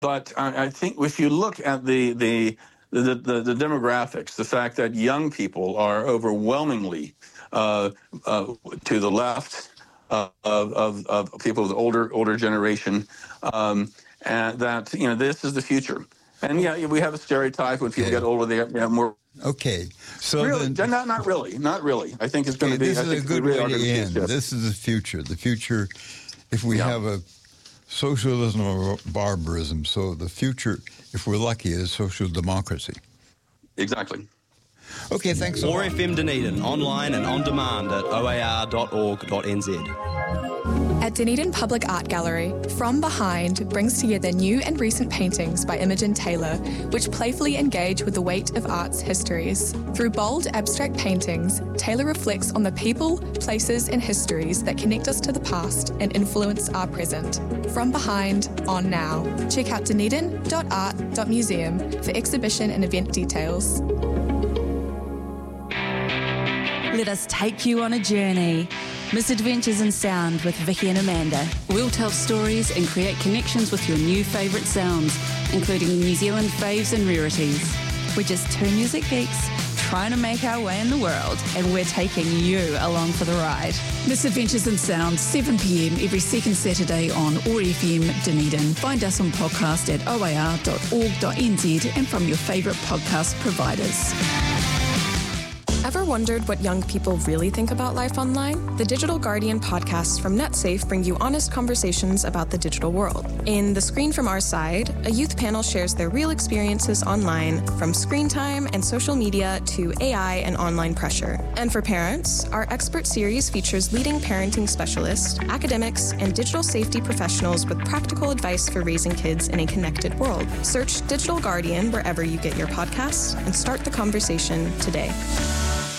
But I think if you look at the demographics, the fact that young people are overwhelmingly to the left of people of the older generation, and that this is the future. And yeah, we have a stereotype when people get older, they have more. Okay, so really, then, not really. I think it's going to be. This is a good way to end. Yes. This is the future. The future, if we have a socialism or barbarism, so the future, if we're lucky, is social democracy. Exactly. Okay, thanks a lot. More FM Dunedin, online and on demand at oar.org.nz. At Dunedin Public Art Gallery, From Behind brings together new and recent paintings by Imogen Taylor, which playfully engage with the weight of art's histories. Through bold, abstract paintings, Taylor reflects on the people, places, and histories that connect us to the past and influence our present. From Behind, on now. Check out dunedin.art.museum for exhibition and event details. Let us take you on a journey. Misadventures in Sound with Vicky and Amanda. We'll tell stories and create connections with your new favourite sounds, including New Zealand faves and rarities. We're just two music geeks trying to make our way in the world, and we're taking you along for the ride. Misadventures in Sound, 7 p.m. every second Saturday on OAR FM Dunedin. Find us on podcast at oar.org.nz and from your favourite podcast providers. Ever wondered what young people really think about life online? The Digital Guardian podcasts from NetSafe bring you honest conversations about the digital world. In The Screen from Our Side, a youth panel shares their real experiences online, from screen time and social media to AI and online pressure. And for parents, our expert series features leading parenting specialists, academics, and digital safety professionals with practical advice for raising kids in a connected world. Search Digital Guardian wherever you get your podcasts and start the conversation today.